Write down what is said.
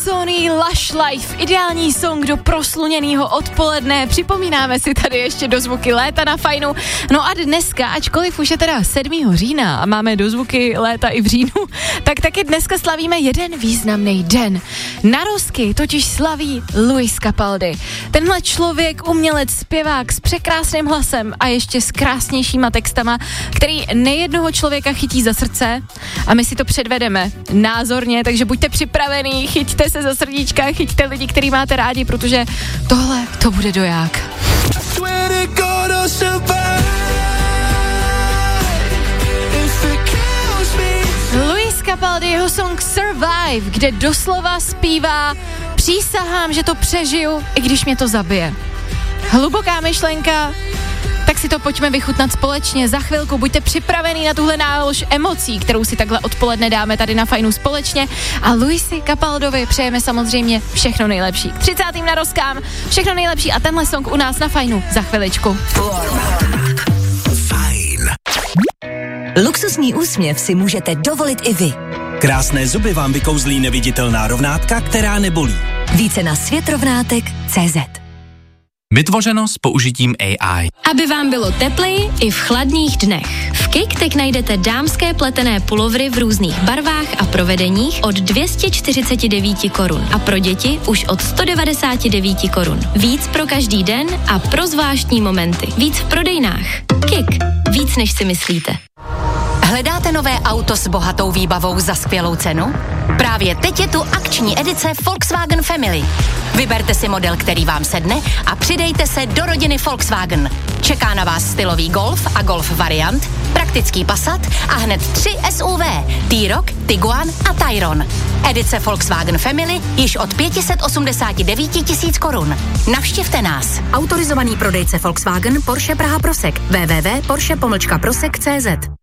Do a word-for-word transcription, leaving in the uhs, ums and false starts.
Sony Lush Life, ideální song do prosluněného odpoledne. Připomínáme si tady ještě dozvuky léta na Fajnu. No a dneska, ačkoliv už je teda sedmého října a máme dozvuky léta i v říjnu, tak taky dneska slavíme jeden významný den. Narozky totiž slaví Lewis Capaldi. Tenhle člověk, umělec, zpěvák s překrásným hlasem a ještě s krásnějšíma textama, který nejednoho člověka chytí za srdce a my si to předvedeme názorně, takže buďte připravený, chyťte se za srdíčka, chyťte lidi, který máte rádi, protože tohle to bude doják. Lewis Capaldi, jeho song Survive, kde doslova zpívá: přísahám, že to přežiju, i když mě to zabije. Hluboká myšlenka, tak si to pojďme vychutnat společně. Za chvilku buďte připravený na tuhle nálož emocí, kterou si takhle odpoledne dáme tady na Fajnu společně. A Lewisi Capaldovi přejeme samozřejmě všechno nejlepší. K třicátým narozkám všechno nejlepší a tenhle song u nás na Fajnu za chviličku. Fajn. Luxusní úsměv si můžete dovolit i vy. Krásné zuby vám vykouzlí neviditelná rovnátka, která nebolí. Více na světrovnátek tečka cé zet. Vytvořeno s použitím A I. Aby vám bylo tepleji i v chladných dnech. V Kik teď najdete dámské pletené pulovry v různých barvách a provedeních od dvě stě čtyřicet devět korun a pro děti už od sto devadesát devět korun. Víc pro každý den a pro zvláštní momenty. Víc v prodejnách. Kik. Víc než si myslíte. Hledáte nové auto s bohatou výbavou za skvělou cenu? Právě teď je tu akční edice Volkswagen Family. Vyberte si model, který vám sedne a přidejte se do rodiny Volkswagen. Čeká na vás stylový Golf a Golf variant, praktický Passat a hned tři S U V, T-Roc, Tiguan a Tayron. Edice Volkswagen Family již od pět set osmdesát devět tisíc korun. Navštivte nás. Autorizovaný prodejce Volkswagen Porsche Praha Prosek. w w w tečka porsche pomlčka prosek tečka cé zet.